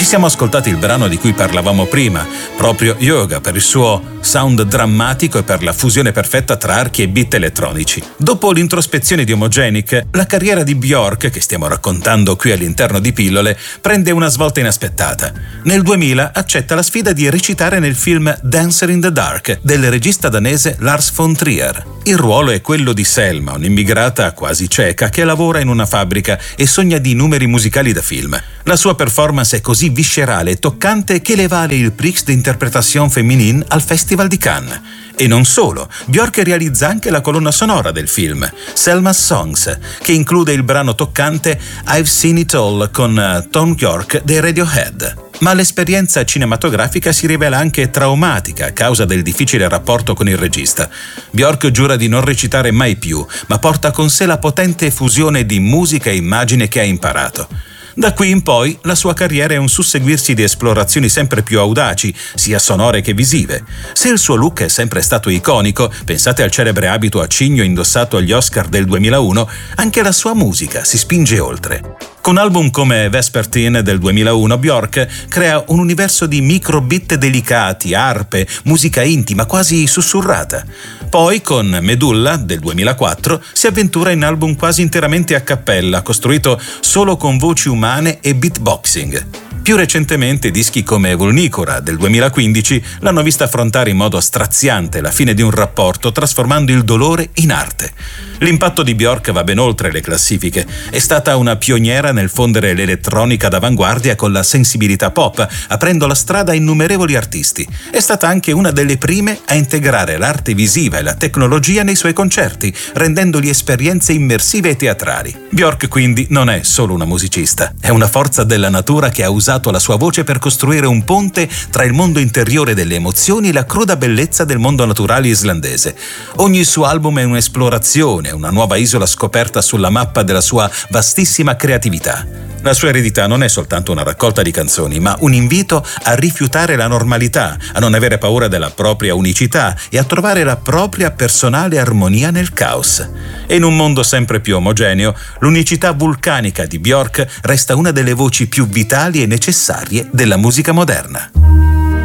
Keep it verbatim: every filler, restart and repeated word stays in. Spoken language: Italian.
siamo ascoltati il brano di cui parlavamo prima, proprio Yoga, per il suo sound drammatico e per la fusione perfetta tra archi e beat elettronici. Dopo l'introspezione di Homogenic, la carriera di Björk, che stiamo raccontando qui all'interno di Pillole, prende una svolta inaspettata. Nel duemila accetta la sfida di recitare nel film Dancer in the Dark del regista danese Lars von Trier. Il ruolo è quello di Selma, un'immigrata quasi cieca che lavora in una fabbrica e sogna di numeri musicali da film. La sua performance è così viscerale e toccante che le vale il Prix d'Interpretation Féminine al Festival di Cannes. E non solo, Björk realizza anche la colonna sonora del film, Selma's Songs, che include il brano toccante I've Seen It All con Tom York dei Radiohead. Ma l'esperienza cinematografica si rivela anche traumatica a causa del difficile rapporto con il regista. Björk giura di non recitare mai più, ma porta con sé la potente fusione di musica e immagine che ha imparato. Da qui in poi la sua carriera è un susseguirsi di esplorazioni sempre più audaci, sia sonore che visive. Se il suo look è sempre stato iconico, pensate al celebre abito a cigno indossato agli Oscar del duemilauno, anche la sua musica si spinge oltre. Con album come Vespertine del duemilauno, Björk crea un universo di micro-beat delicati, arpe, musica intima, quasi sussurrata. Poi, con Medulla del duemilaquattro, si avventura in album quasi interamente a cappella, costruito solo con voci umane e beatboxing. Più recentemente dischi come Vulnicura del duemilaquindici l'hanno vista affrontare in modo straziante la fine di un rapporto, trasformando il dolore in arte. L'impatto di Björk va ben oltre le classifiche. È stata una pioniera nel fondere l'elettronica d'avanguardia con la sensibilità pop, aprendo la strada a innumerevoli artisti. È stata anche una delle prime a integrare l'arte visiva e la tecnologia nei suoi concerti, rendendoli esperienze immersive e teatrali. Björk quindi non è solo una musicista, è una forza della natura che ha usato la sua voce per costruire un ponte tra il mondo interiore delle emozioni e la cruda bellezza del mondo naturale islandese. Ogni suo album è un'esplorazione, una nuova isola scoperta sulla mappa della sua vastissima creatività. La sua eredità non è soltanto una raccolta di canzoni, ma un invito a rifiutare la normalità, a non avere paura della propria unicità e a trovare la propria personale armonia nel caos. E in un mondo sempre più omogeneo, l'unicità vulcanica di Björk resta una delle voci più vitali e necessarie della musica moderna.